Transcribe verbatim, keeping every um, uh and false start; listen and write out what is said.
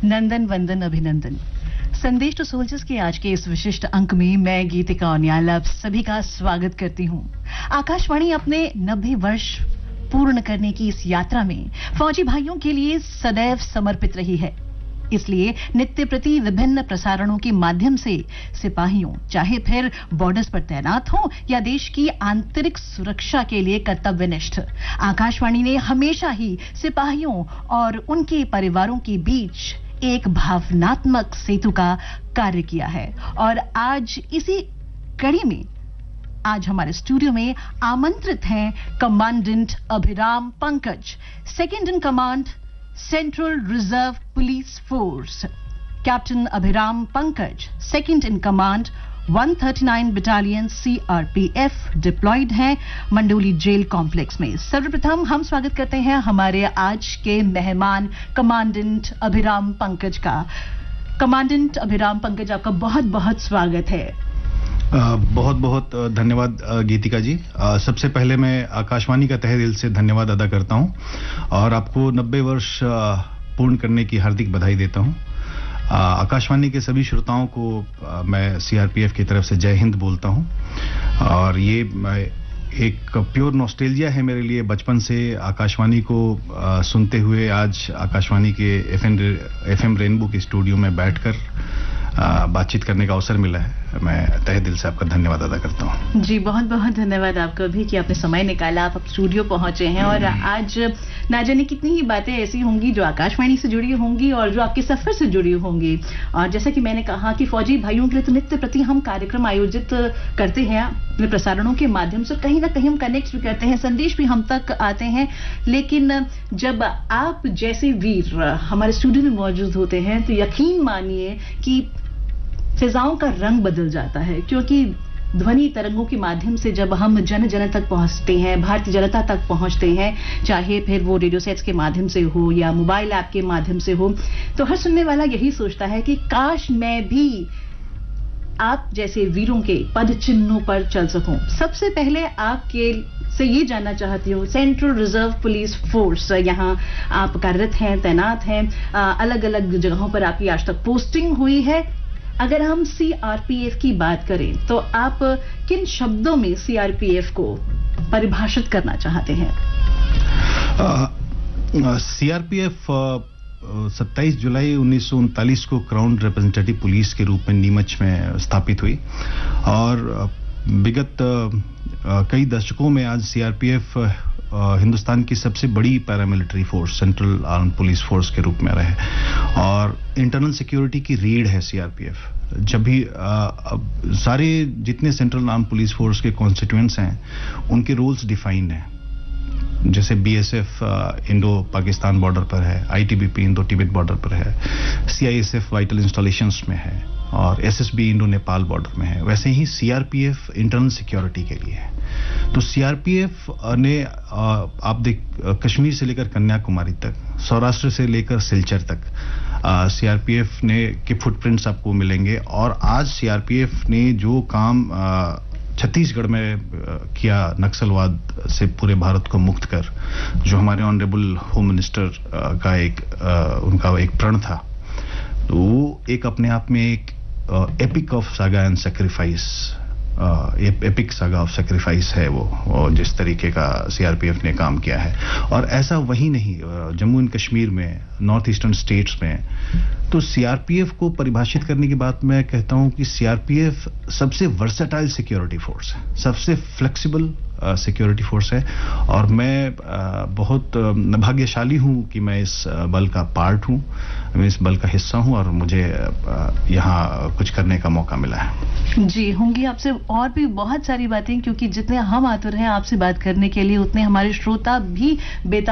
नंदन वंदन अभिनंदन। संदेश टू सोल्जर्स के आज के इस विशिष्ट अंक में मैं गीतिका उनियाल आप सभी का स्वागत करती हूं। आकाशवाणी अपने नब्बे वर्ष पूर्ण करने की इस यात्रा में फौजी भाइयों के लिए सदैव समर्पित रही है। इसलिए नित्य प्रति विभिन्न प्रसारणों के माध्यम से सिपाहियों, चाहे फिर बॉर्डर्स पर तैनात हों या देश की आंतरिक सुरक्षा के लिए कर्तव्यनिष्ठ, आकाशवाणी ने हमेशा ही सिपाहियों और उनके परिवारों के बीच एक भावनात्मक सेतु का कार्य किया है। और आज इसी कड़ी में आज हमारे स्टूडियो में आमंत्रित हैं commandant Abhiram Pankaj, second in command central reserve police force. Captain Abhiram Pankaj, second in command एक सौ उनतालीस बटालियन सीआरपीएफ, डिप्लॉयड हैं मंडोली जेल कॉम्प्लेक्स में। सर्वप्रथम हम स्वागत करते हैं हमारे आज के मेहमान कमांडेंट अभिराम पंकज का। कमांडेंट अभिराम पंकज, आपका बहुत बहुत स्वागत है। बहुत बहुत धन्यवाद गीतिका जी। सबसे पहले मैं आकाशवाणी का तहे दिल से धन्यवाद अदा करता हूं और आपको नब्बे वर्ष पूर्ण करने की हार्दिक बधाई देता हूं। आकाशवाणी के सभी श्रोताओं को मैं सीआरपीएफ की तरफ से जय हिंद बोलता हूं। और ये एक प्योर नॉस्टैल्जिया है मेरे लिए, बचपन से आकाशवाणी को सुनते हुए आज आकाशवाणी के एफएम एफएम रेनबो के स्टूडियो में बैठकर बातचीत करने का अवसर मिला है। मैं तहे दिल से आपका धन्यवाद अदा करता हूँ। जी बहुत बहुत धन्यवाद आपका भी कि आपने समय निकाला, आप स्टूडियो पहुंचे हैं। और आज ना जाने कितनी ही बातें ऐसी होंगी जो आकाशवाणी से जुड़ी होंगी और जो आपके सफर से जुड़ी होंगी। और जैसा कि मैंने कहा कि फौजी भाइयों के लिए तो नित्य प्रति हम कार्यक्रम आयोजित करते हैं अपने प्रसारणों के माध्यम से, कहीं ना कहीं हम कनेक्ट भी करते हैं, संदेश भी हम तक आते हैं। लेकिन जब आप जैसे वीर हमारे स्टूडियो में मौजूद होते हैं तो यकीन मानिए कि फिजाओं का रंग बदल जाता है, क्योंकि ध्वनि तरंगों के माध्यम से जब हम जन जन तक पहुंचते हैं, भारतीय जनता तक पहुंचते हैं, चाहे फिर वो रेडियो सेट्स के माध्यम से हो या मोबाइल ऐप के माध्यम से हो, तो हर सुनने वाला यही सोचता है कि काश मैं भी आप जैसे वीरों के पद चिन्हों पर चल सकूं। सबसे पहले आपके से ये जानना चाहती हूँ, सेंट्रल रिजर्व पुलिस फोर्स, यहाँ आप कार्यरत हैं, तैनात हैं, अलग अलग जगहों पर आपकी आज तक पोस्टिंग हुई है। अगर हम सीआरपीएफ की बात करें तो आप किन शब्दों में सीआरपीएफ को परिभाषित करना चाहते हैं? सीआरपीएफ सत्ताईस जुलाई उन्नीस सौ उनतालीस को क्राउन रिप्रेजेंटेटिव पुलिस के रूप में नीमच में स्थापित हुई और विगत कई दशकों में आज सीआरपीएफ हिंदुस्तान की सबसे बड़ी paramilitary force, central arm police force के रूप में रहे और इंटरनल सिक्योरिटी की रीढ़ है सीआरपीएफ। जब भी आ, सारे जितने सेंट्रल आर्म पुलिस फोर्स के कॉन्स्टिट्यूएंट्स हैं उनके रोल्स डिफाइंड हैं। जैसे बीएसएफ इंडो पाकिस्तान बॉर्डर पर है, आईटीबीपी इंडो तिब्बत बॉर्डर पर है, सीआईएसएफ वाइटल इंस्टॉलेशंस में है और एसएसबी इंडो नेपाल बॉर्डर में है, वैसे ही सीआरपीएफ इंटरनल सिक्योरिटी के लिए है। तो सीआरपीएफ ने आप देख कश्मीर से लेकर कन्याकुमारी तक, सौराष्ट्र से लेकर सिलचर तक सीआरपीएफ ने के फुटप्रिंट्स आपको मिलेंगे। और आज सीआरपीएफ ने जो काम छत्तीसगढ़ में किया नक्सलवाद से पूरे भारत को मुक्त कर, जो हमारे ऑनरेबल होम मिनिस्टर का एक उनका एक प्रण था, तो वो एक अपने आप में एक epic of saga and sacrifice, epic saga of sacrifice है वो, वो जिस तरीके का सीआरपीएफ ने काम किया है। और ऐसा वही नहीं, जम्मू एंड कश्मीर में, नॉर्थ ईस्टर्न स्टेट्स में, तो सीआरपीएफ को परिभाषित करने की बात मैं कहता हूं कि सीआरपीएफ सबसे वर्सेटाइल सिक्योरिटी फोर्स है, सबसे फ्लेक्सिबल सिक्योरिटी फोर्स है। और मैं बहुत भाग्यशाली हूं कि मैं इस बल का पार्ट हूं, मैं इस बल का हिस्सा हूं और मुझे यहां कुछ करने का मौका मिला है। जी, होंगी आपसे और भी बहुत सारी बातें, क्योंकि जितने हम आतुर हैं आपसे बात करने के लिए, उतने हमारे श्रोता भी बेताब